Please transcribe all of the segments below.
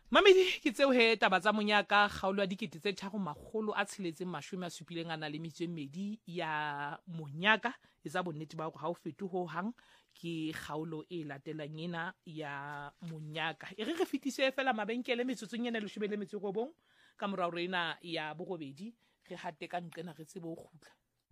Mamedi ke tseo he taba tsa monyaka kgaolo ya dikete tse tharo makgolo a tsheletseng mashome a supileng a na le metso e mmedi ya monyaka e tsa bonnete ba hore ha o fetu ho hang ke kgaolo e latelang ena ya monyaka e re fetise fela mabenkele metsotsong ena le shebele metso go bong ka morao rena ya bogobedi re hatte ka nqena re tsebe ho khutla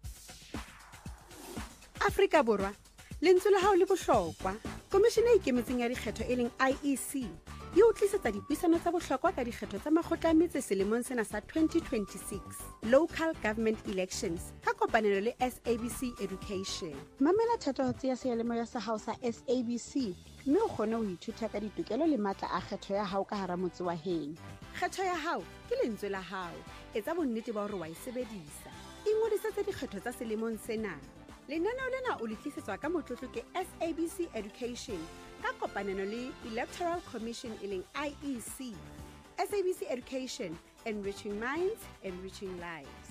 Afrika Borwa lentswe la hao le bohlokwa komishene e ikemetseng ya dikgetho e leng IEC e utlisetsa dipuisano tsa bohlokwa ka dikgetho tsa makgotla a metse selemong sena sa 2026 local government elections ka kopanelo le SABC Education. Mamela thatohatsi ya sealemoya sa hao sa SABC mme o kgone ho ithuta ka ditokelo le matla a kgetho ya hao ka hara motse wa heno. Kgetho ya hao ke lentswe la hao. Etsa bonnete ba hore wa e sebedisa. Ingodisetse dikgetho tsa selemong sena. Lenaneo lena o le tlisetswa ka motlotlo ke SABC Education ka kopanelo le Electoral Commission e leng IEC. SABC Education, enriching minds, enriching lives.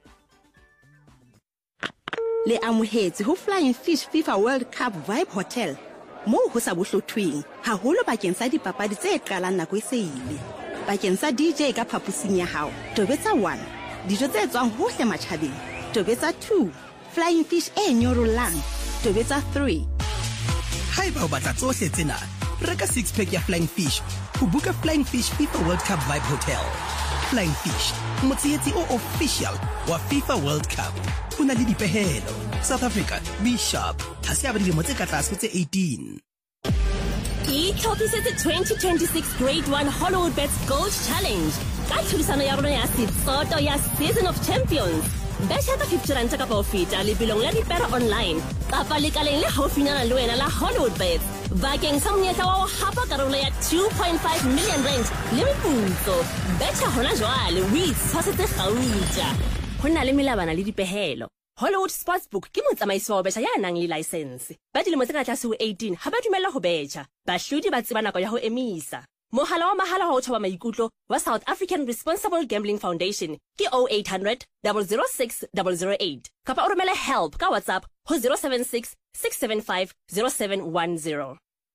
Le amohetse ho Flying Fish FIFA World Cup Vibe Hotel moo ho sa bohlothweng haholo bakeng sa dipapadi tse qalang nako e se ile. Bakeng sa DJ ka phapusing ya hao tobetsa 1, dijo tse tswang hohle matjhabeng tobetsa 2, Flying Fish e nyorollang tobetsa 3. Haeba o batla tsohle tsena reka 6-pack ya Flying Fish ho buka Flying Fish FIFA World Cup Vibe Hotel. Flying Fish motsietsi o official wa FIFA World Cup. Ho na le dipehelo. South Africa, be sharp. Ha se aba dilemo tse ka tlase tse 18. Itlhopisetse 2026 Grade 1 Hollywood Bets Gold Challenge ka thulisano ya rona ya Sitsoto ya Season of Champions. Betjha ka 50 rand ka ho feta lebelong la dipera online kapa lekaleng le haufinyana le wena la Hollywood Bets bakeng sa monyetla wa ho hapa karolo ya 2.5 million rand le meputso. Betjha hona jwale o itshwasetse gauta ho na le melabana le dipehelo. Hollywood Sportsbook ke motsamaisi wa betjha ya nang le license ba dilemo tse ka tlase ho 18 ha ba dumella ho betjha. Bahlodi ba tseba nako ya ho emisa. Mohala wa mahala wa ho thoba maikutlo wa South African Responsible Gambling Foundation ke 0800 006 008 kapa o romele help ka WhatsApp ho 076 675 0710.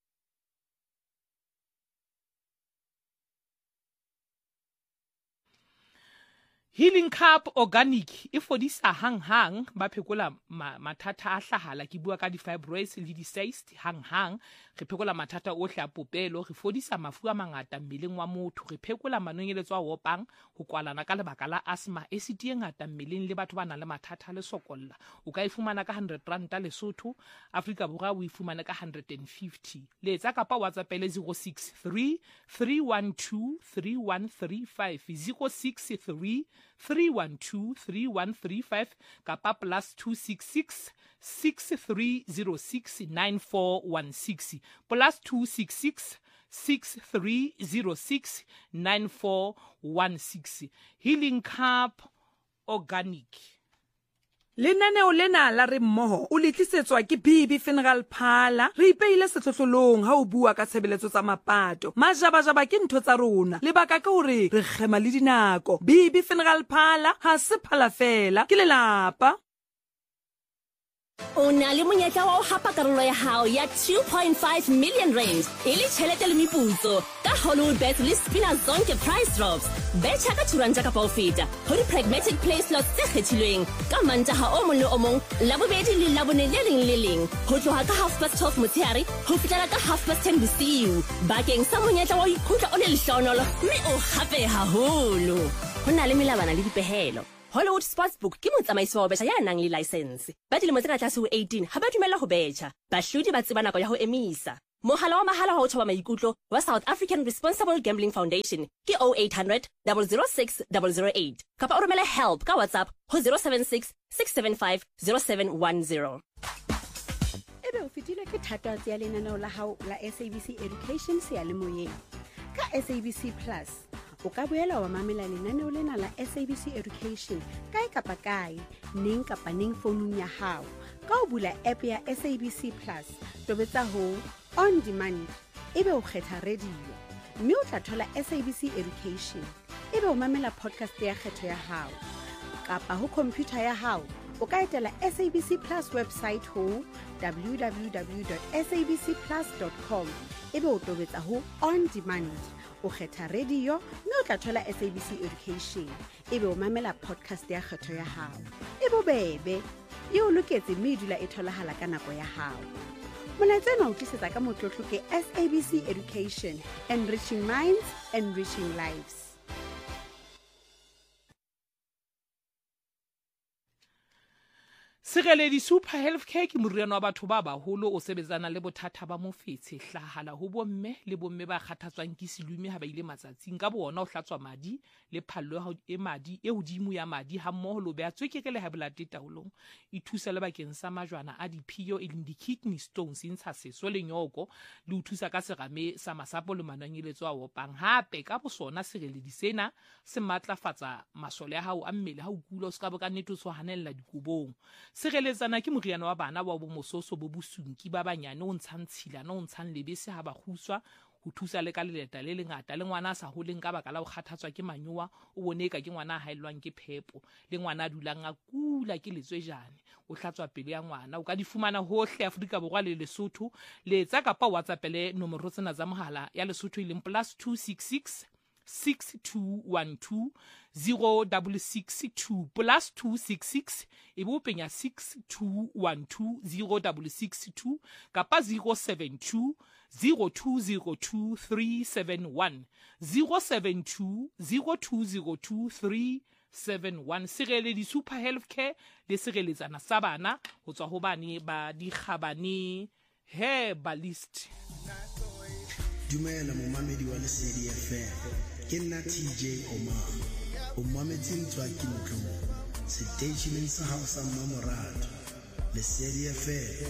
Healing Cup Organic e fodisa hang ba phekola mathata a hlahala ke bua ka di fibroids le di cysts hang re phekola mathata ohle a popelo re fodisa mafu a mangata mmeleng wa motho re phekola manonyeletso a opang ho kwalana ka lebaka la asthma acid e ngata mmeleng le batho ba nang le mathata le sokolla o ka ifumana ka 100 rand Lesotho Afrika Borwa o ifumana ka 150 letsa kapa WhatsApp le 063 312 3135 063 312 3135 kapa +266 6306 9416 +266 6306 9416 Healing Cup Organic. Lenaneo lena la re mmoho o letlisetswa ke BB Funeral Parlour re ipeile setlotlolong ha o bua ka tshebeletso tsa mapato majabajaba ke ntho tsa rona lebaka ke hore re kgema le dinako BB Funeral Parlour ha se phala fela ke lelapa. O na le monyetla wa ho hapa karolo ya hao ya 2.5 million rand ile tjhelete le meputso ka Hollywood Bets le Spinner Zonke price drops. Betjha ka turanta kapa ho feta ho di pragmatic play slots tse kgethilweng ka Mantaha o mong le o mong Labobedi le Labone le leng ho tloha ka 12:30 motshehare ho fihlela ka 10:30 bosiu bakeng sa monyetla wa ho ikutlwa o le lehloonolo mme o hape haholo ho na le melabana le dipehelo. Hollywood Sportsbook ke motsamaisi wa betjha ya nang le license ba dilemo tse ka tlase ho 18 ha ba dumella ho betjha bahlodi ba tseba nako ya ho emisa. Mohala wa mahala wa ho thoba maikutlo wa South African Responsible Gambling Foundation ke 0800 006 008 kapa o romele help ka WhatsApp ho 076 675 0710. Ebe o fetile ke thatohatsi ya lenaneo la hao la SABC Education seyalemoyeng ka SABC Plus. O ka boela wa mamela lenaneo lena la SABC Education kae kapa kae neng kapa neng founung ya hao ka o bula app ya SABC Plus tobetsa ho on demand ebe o kgetha radio mme o tla thola SABC Education ebe o mamela podcast ya kgetho ya hao kapa ho computer ya hao o ka etela SABC Plus website ho www.sabcplus.com ebe o tobetsa ho on demand o kgetha radio mme o tla thola SABC Education ebe o mamela podcast ya kgetho ya hao e bobebe e o loketse mme e dula e tholahala ka nako ya hao. Molaetsena o tlisetsa ka motlotlo ke SABC Education, enriching minds, enriching lives. Sereledi Super Healthcare ke moriana wa batho ba baholo o sebetsana le bothata ba mofetshe, hlahala ho bomme le bomme ba kgathatswang ke selume ha ba ile matsatsing ka bona o hlatswa madi le phallo e madi e hodimo ya madi ha mmoho lo be a tswekere le ha bolate taolong e thusa le bakeng sa majwana a diphio e leng di-kidney stones intsha seso le nyoko le o thusa ka serame sa masapo le mananyeletso a opang hape ka bosona sereledi sena se matlafatsa masole a hao a mmele ha o kula o ska bo ka nnete o so hanella dikobong. Sereletsana ke moriana wa bana wa bo mososo bo busunki ba banyane o ntshang tshilana o ntshang lebese ha ba khuswa ho thusa le ka leleta le lengata le ngwana sa holeng ka baka la ho kgathatswa ke manyowa o bone ka ke ngwana a haellwang ke phepo le ngwana a dulang a kula ke letswejane o hlatswa pele ya ngwana o ka di fumana hohle Afrika Borwa le Lesotho le tsa kapa WhatsApp le nomoro tsena tsa mohala ya Lesotho e leng +266 6212 0662 +266 e bo penya 6212 0662 kapa 072 0202 371 072 0202 371. Sereledi Super Healthcare le sereletsana sa bana ho tswa ho bane ba dikgabane Herbalist. Dumela momamedi wa Lesedi FM ke nna TJ Omar o mametseng tswa ke motlo station sa hao sa mmamoratho Lesedi FM